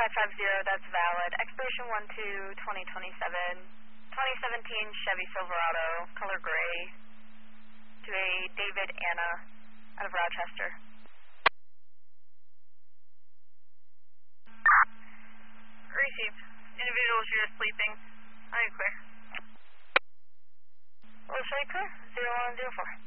550, that's valid. Expiration 1/2/2027. 2017 Chevy Silverado, color gray, to a David Anna out of Rochester. Received. Individuals you're sleeping. I clear. We'll show you clear. 0104.